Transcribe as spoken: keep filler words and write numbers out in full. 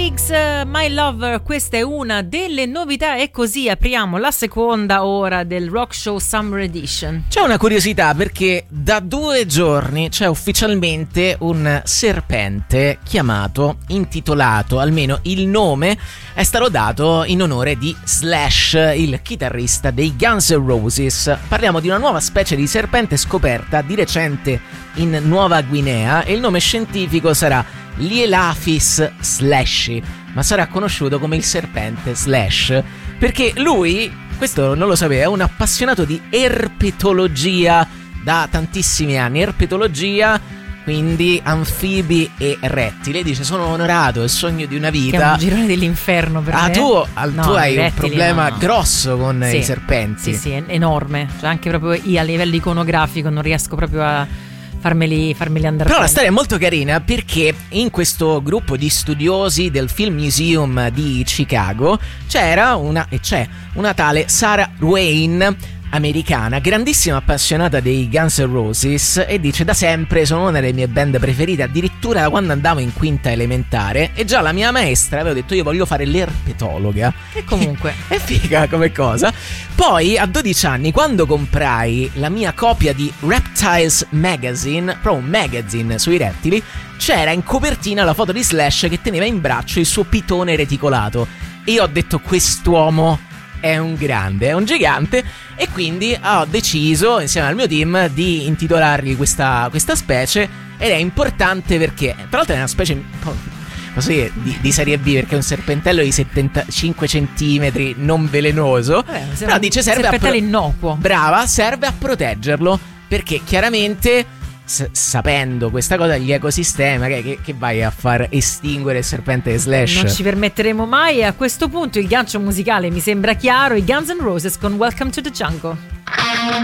Pigs, My Lover, questa è una delle novità e così apriamo la seconda ora del Rock Show Summer Edition. C'è una curiosità perché da due giorni c'è ufficialmente un serpente chiamato, intitolato, almeno il nome è stato dato in onore di Slash, il chitarrista dei Guns N' Roses. Parliamo di una nuova specie di serpente scoperta di recente in Nuova Guinea e il nome scientifico sarà Lielaphis slashi, ma sarà conosciuto come il serpente Slash perché lui, questo non lo sapeva, è un appassionato di erpetologia da tantissimi anni. Erpetologia, quindi anfibi e rettili. Dice: sono onorato, è il sogno di una vita. Che è un girone dell'inferno per ah, me. tu, no, tu hai un problema no. grosso con sì, i serpenti. Sì, sì, è enorme. Cioè anche proprio io a livello iconografico non riesco proprio a farmeli, farmeli andare. Però la storia è molto carina perché in questo gruppo di studiosi del Film Museum di Chicago c'era una e c'è una tale Sarah Wayne, americana, grandissima appassionata dei Guns N' Roses, e dice: da sempre sono una delle mie band preferite, addirittura da quando andavo in quinta elementare, e già la mia maestra aveva detto: io voglio fare l'erpetologa. E comunque è figa come cosa. Poi a dodici anni, quando comprai la mia copia di Reptiles Magazine, proprio un magazine sui rettili, c'era in copertina la foto di Slash che teneva in braccio il suo pitone reticolato, e io ho detto: quest'uomo è un grande, è un gigante. E quindi ho deciso insieme al mio team di intitolargli questa, questa specie. Ed è importante perché tra l'altro è una specie così di, di serie B, perché è un serpentello di settantacinque centimetri, non velenoso. eh, Però dice serve serpentello a pro- innocuo. Brava, serve a proteggerlo, perché chiaramente S- sapendo questa cosa, gli ecosistemi, che, che, che vai a far estinguere il serpente Slash? Non ci permetteremo mai. E a questo punto il gancio musicale mi sembra chiaro: i Guns N' Roses con Welcome to the Jungle.